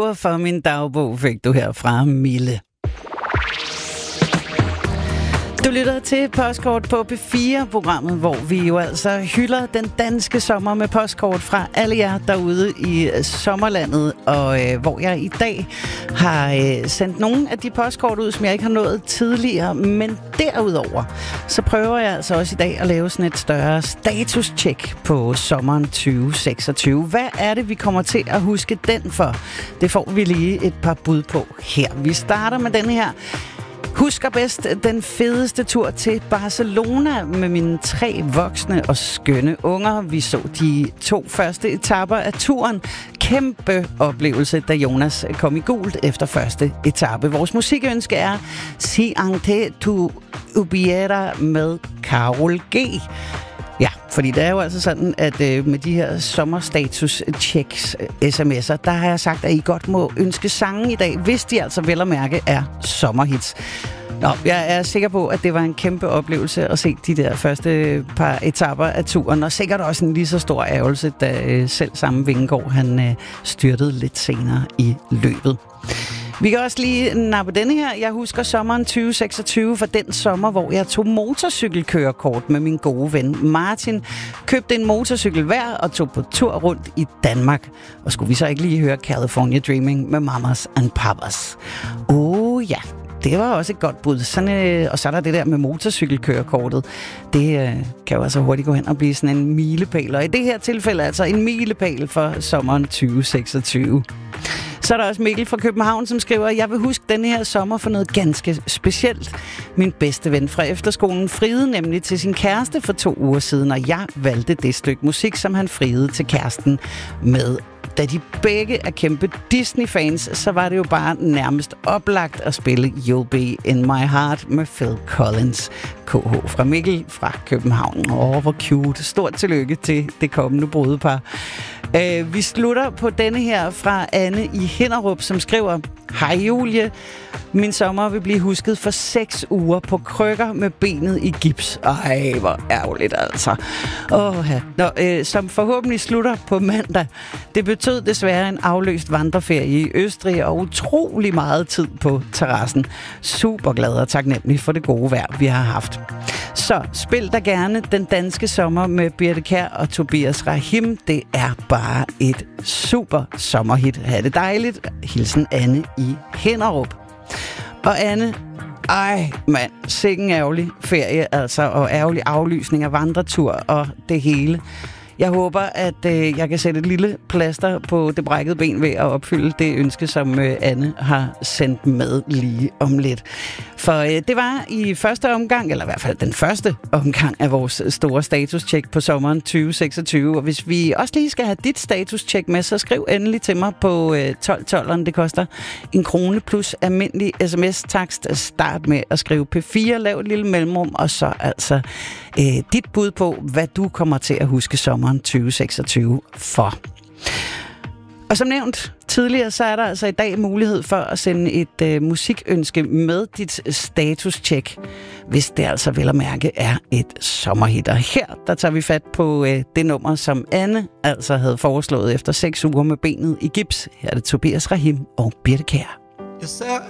Lever for min dagbog fik du her fra Mille. Du lytter til Postkort på P4-programmet, hvor vi jo altså hylder den danske sommer med postkort fra alle jer derude i sommerlandet, og hvor jeg i dag har sendt nogle af de postkort ud, som jeg ikke har nået tidligere, men derudover, så prøver jeg altså også i dag at lave sådan et større status-check på sommeren 2026. Hvad er det, vi kommer til at huske den for? Det får vi lige et par bud på her. Vi starter med den her. Husker bedst den fedeste tur til Barcelona med mine 3 voksne og skønne unger. Vi så de 2 første etaper af turen. Kæmpe oplevelse, da Jonas kom i gult efter første etape. Vores musikønske er Si Ante Tu Ubiera med Karol G. Ja, fordi det er jo altså sådan, at med de her sommerstatus-checks, sms'er, der har jeg sagt, at I godt må ønske sange i dag, hvis de altså vel at mærke er sommerhits. Nå, jeg er sikker på, at det var en kæmpe oplevelse at se de der første par etaper af turen, og sikkert også en lige så stor ærgelse, da selv samme Vingegaard, han styrtede lidt senere i løbet. Vi kan også lige nappe denne her. Jeg husker sommeren 2026 for den sommer, hvor jeg tog motorcykelkørekort med min gode ven Martin. Købte en motorcykel hver og tog på tur rundt i Danmark. Og skulle vi så ikke lige høre California Dreaming med Mamas and Papas? Ja, det var også et godt bud. Sådan, og så er der det der med motorcykelkørekortet. Det kan jo altså hurtigt gå hen og blive sådan en milepæl. Og i det her tilfælde altså en milepæl for sommeren 2026. Så er der også Mikkel fra København, som skriver, jeg vil huske denne her sommer for noget ganske specielt. Min bedste ven fra efterskolen friede nemlig til sin kæreste for 2 uger siden, og jeg valgte det stykke musik, som han friede til kæresten med. Da de begge er kæmpe Disney-fans, så var det jo bare nærmest oplagt at spille You'll Be In My Heart med Phil Collins. KH fra Mikkel fra København. Hvor cute. Stort tillykke til det kommende brudepar. Vi slutter på denne her fra Anne i Hinderup, som skriver, hej Julie, min sommer vil blive husket for 6 uger på krykker med benet i gips. Ej, hvor ærgerligt altså. Som forhåbentlig slutter på mandag. Det betød desværre en afløst vandreferie i Østrig og utrolig meget tid på terrassen. Super glad og taknemmelig for det gode vejr, vi har haft. Så spil da gerne den danske sommer med Birthe Kjær og Tobias Rahim. Det er bare et super sommerhit. Ha' det dejligt. Hilsen Anne i Hinderup. Og Anne, mand, sikken ærgerlig ferie, altså, og ærgerlig aflysning af vandretur og det hele. Jeg håber, at jeg kan sætte et lille plaster på det brækkede ben ved at opfylde det ønske, som Anne har sendt med lige om lidt. For det var i første omgang, eller i hvert fald den første omgang af vores store status-check på sommeren 2026. Og hvis vi også lige skal have dit status-check med, så skriv endelig til mig på 1212'eren. Det koster 1 krone plus almindelig sms-takst. Start med at skrive P4, lav et lille mellemrum, og så altså dit bud på, hvad du kommer til at huske sommeren 2026 for. Og som nævnt tidligere, så er der altså i dag mulighed for at sende et musikønske med dit status-check, hvis det altså vel at mærke er et sommerhit. Og her, der tager vi fat på det nummer, som Anne altså havde foreslået efter 6 uger med benet i gips. Her er det Tobias Rahim og Birthe Kjær.